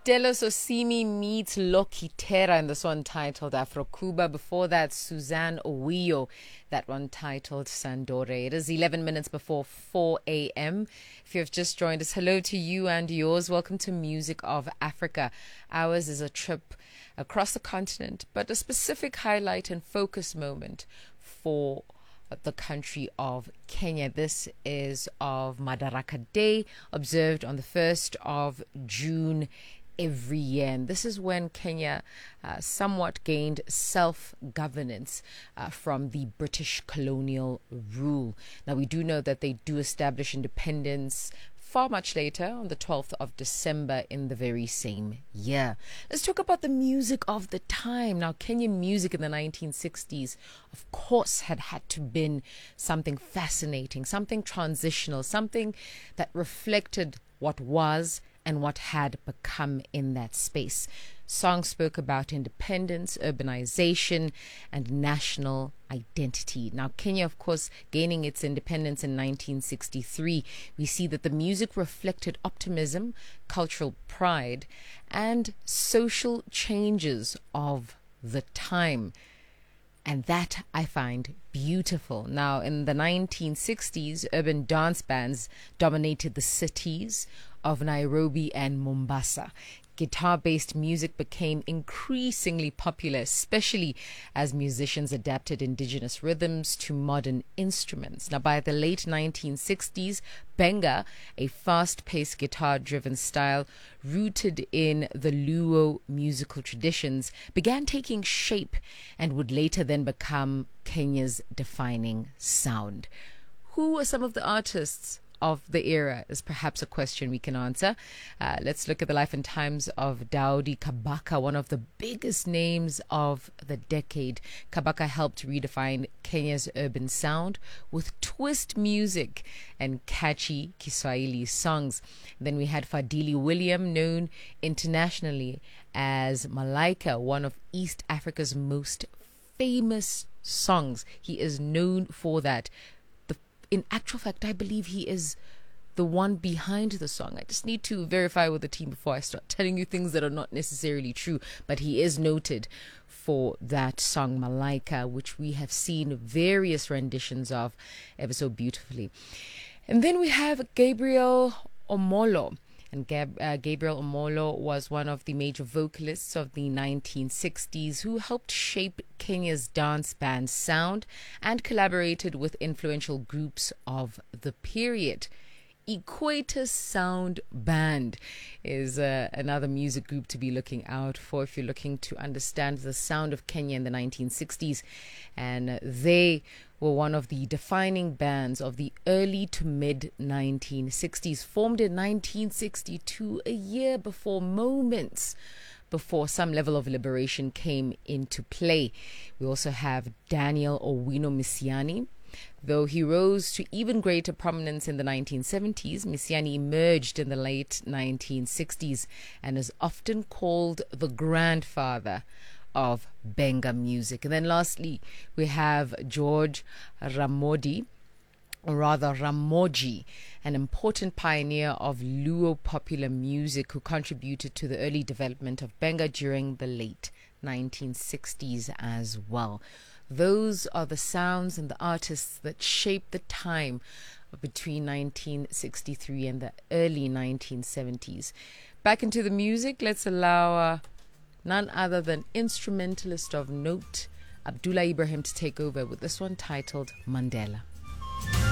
Delos Osimi meets Loki Terra in this one titled Afro Cuba. Before that, Suzanne Owiyo, that one titled Sandore. It is 11 minutes before 4 a.m. If you have just joined us, hello to you and yours. Welcome to Music of Africa. Ours is a trip across the continent, but a specific highlight and focus moment for the country of Kenya. This is of Madaraka Day, observed on the 1st of June every year. And this is when Kenya somewhat gained self-governance from the British colonial rule. Now, we do know that they do establish independence far much later, on the 12th of December in the very same year. Let's talk about the music of the time. Now, Kenyan music in the 1960s, of course, had to been something fascinating, something transitional, something that reflected what was and what had become in that space. Songs spoke about independence, urbanization, and national identity. Now, Kenya, of course, gaining its independence in 1963, we see that the music reflected optimism, cultural pride, and social changes of the time. And that I find beautiful. Now, in the 1960s, urban dance bands dominated the cities of Nairobi and Mombasa. Guitar-based music became increasingly popular, especially as musicians adapted indigenous rhythms to modern instruments. Now, by the late 1960s, Benga, a fast-paced guitar-driven style rooted in the Luo musical traditions, began taking shape and would later then become Kenya's defining sound. Who are some of the artists of the era is perhaps a question we can answer. Let's look at the life and times of Daudi Kabaka, one of the biggest names of the decade. Kabaka helped redefine Kenya's urban sound with twist music and catchy Kiswahili songs. Then we had Fadili William, known internationally as Malaika, one of East Africa's most famous songs. He is known for that. In actual fact, I believe he is the one behind the song. I just need to verify with the team before I start telling you things that are not necessarily true. But he is noted for that song, Malaika, which we have seen various renditions of ever so beautifully. And then we have Gabriel Omolo. And Gabriel Omolo was one of the major vocalists of the 1960s who helped shape Kenya's dance band sound and collaborated with influential groups of the period. Equator Sound Band is another music group to be looking out for if you're looking to understand the sound of Kenya in the 1960s. And they were one of the defining bands of the early to mid 1960s, formed in 1962, a year before some level of liberation came into play. We also have Daniel Owino Misiani. Though he rose to even greater prominence in the 1970s, Misiani emerged in the late 1960s and is often called the grandfather of Benga music. And then lastly, we have George Ramoji, an important pioneer of Luo popular music who contributed to the early development of Benga during the late 1960s as well. Those are the sounds and the artists that shaped the time between 1963 and the early 1970s. Back into the music, let's allow none other than instrumentalist of note, Abdullah Ibrahim, to take over with this one titled Mandela.